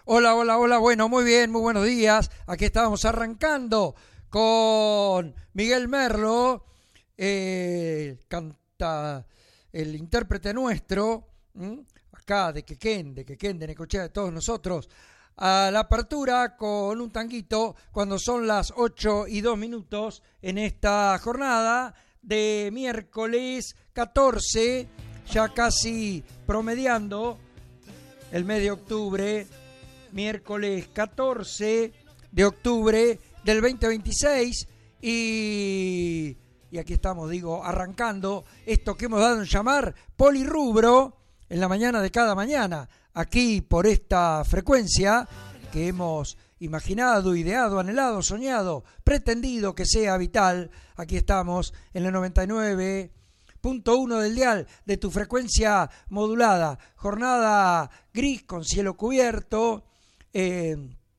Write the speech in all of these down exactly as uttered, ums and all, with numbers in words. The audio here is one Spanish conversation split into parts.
Hola, hola, hola, bueno, muy bien, muy buenos días. Aquí estábamos arrancando con Miguel Merlo, eh, canta el intérprete nuestro, ¿m? Acá de Quequén, de Quequén, de Necochea, de todos nosotros, a la apertura con un tanguito cuando son las ocho y dos minutos en esta jornada de miércoles catorce, ya casi promediando el mes de octubre, miércoles catorce de octubre del veinte veintiséis y, y aquí estamos, digo, arrancando esto que hemos dado en llamar Polirrubro en la mañana de cada mañana, aquí por esta frecuencia que hemos imaginado, ideado, anhelado, soñado, pretendido que sea vital. Aquí estamos en el noventa y nueve punto uno del dial de tu frecuencia modulada, jornada gris con cielo cubierto, eh,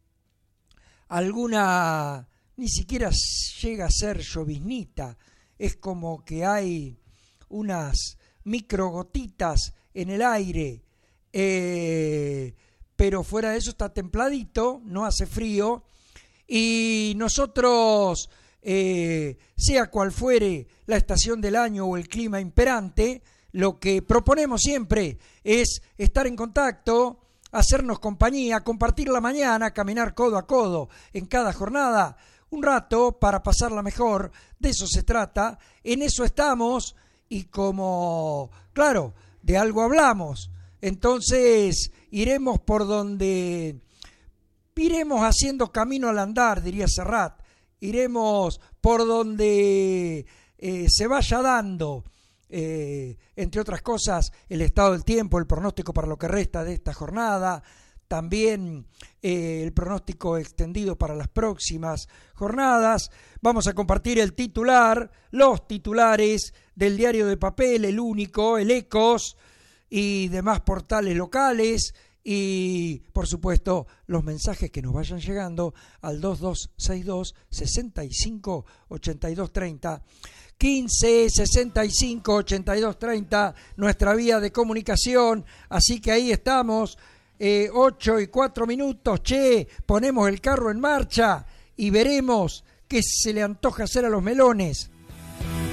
alguna ni siquiera llega a ser lloviznita, es como que hay unas microgotitas en el aire, eh, pero fuera de eso está templadito, no hace frío, y nosotros, eh, sea cual fuere la estación del año o el clima imperante, lo que proponemos siempre es estar en contacto, hacernos compañía, compartir la mañana, caminar codo a codo en cada jornada, un rato para pasarla mejor, de eso se trata, en eso estamos y como, claro, de algo hablamos, entonces iremos por donde, iremos haciendo camino al andar, diría Serrat, iremos por donde eh, se vaya dando, eh, entre otras cosas, el estado del tiempo, el pronóstico para lo que resta de esta jornada, también eh, el pronóstico extendido para las próximas jornadas. Vamos a compartir el titular, los titulares del diario de papel, el único, el Ecos y demás portales locales. Y, por supuesto, los mensajes que nos vayan llegando al dos dos seis dos, seis cinco, ocho dos tres cero, quince sesenta y cinco ochenta y dos treinta, nuestra vía de comunicación. Así que ahí estamos, eh, ocho y cuatro minutos, che, ponemos el carro en marcha y veremos qué se le antoja hacer a los melones.